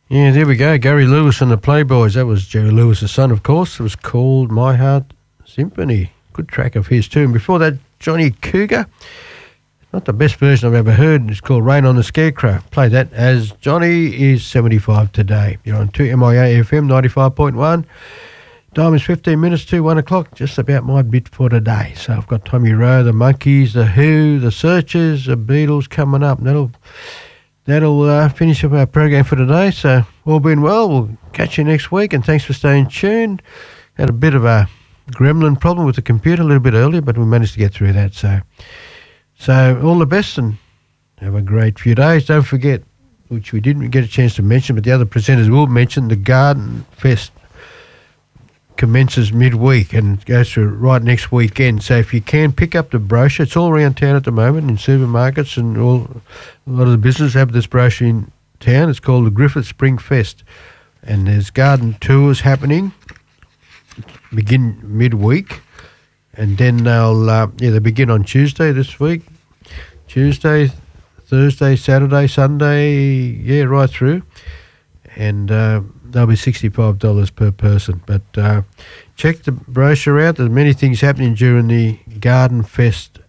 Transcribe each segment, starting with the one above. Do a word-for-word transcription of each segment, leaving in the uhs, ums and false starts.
Yeah, there we go. Gary Lewis and the Playboys. That was Jerry Lewis's son, of course. It was called My Heart Symphony. Good track of his too. And before that, Johnny Cougar. Not the best version I've ever heard. It's called Rain on the Scarecrow. Play that as Johnny is seventy-five today. You're on two M I A F M ninety-five point one. Time is fifteen minutes to one o'clock. Just about my bit for today. So I've got Tommy Rowe, the Monkees, the Who, the Searchers, the Beatles coming up. And that'll that'll uh, finish up our program for today. So all being well, we'll catch you next week. And thanks for staying tuned. Had a bit of a gremlin problem with the computer a little bit earlier, but we managed to get through that. So, so all the best and have a great few days. Don't forget, which we didn't get a chance to mention, but the other presenters will mention, the Garden Fest commences midweek and goes through right next weekend. So if you can pick up the brochure, it's all around town at the moment in supermarkets and all. A lot of the businesses have this brochure in town. It's called the Griffith Spring Fest, and there's garden tours happening. Begin midweek, and then they'll uh, yeah they begin on Tuesday this week. Tuesday, Thursday, Saturday, Sunday, yeah, right through, and. Uh, They'll be sixty-five dollars per person. But uh, check the brochure out. There's many things happening during the Garden Fest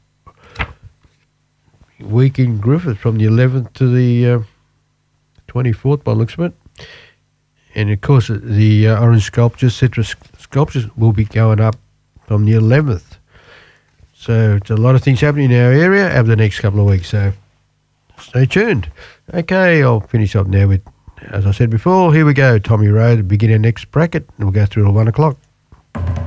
week in Griffith from the eleventh to the uh, twenty-fourth by the looks of it. And, of course, the uh, orange sculptures, citrus sculptures will be going up from the eleventh. So it's a lot of things happening in our area over the next couple of weeks. So stay tuned. Okay, I'll finish up now with, as I said before, here we go. Tommy Rowe to begin our next bracket, and we'll go through till one o'clock.